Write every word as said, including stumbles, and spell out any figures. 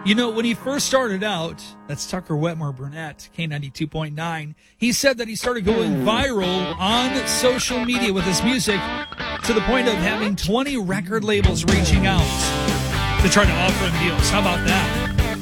You know, when he first started out, that's Tucker Wetmore Burnett, K ninety-two point nine, he said that he started going viral on social media with his music to the point of having twenty record labels reaching out to try to offer him deals. How about that?